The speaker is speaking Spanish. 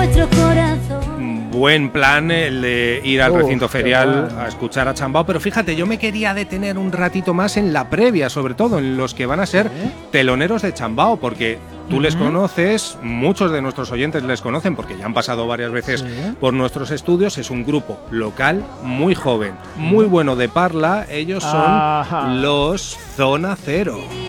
nuestro corazón. Buen plan el de ir al recinto ferial a escuchar a Chambao, pero fíjate, yo me quería detener un ratito más en la previa, sobre todo en los que van a ser teloneros de Chambao, porque tú les conoces, muchos de nuestros oyentes les conocen porque ya han pasado varias veces por nuestros estudios. Es un grupo local muy joven, muy bueno de parla. Ellos son los Zona Cero.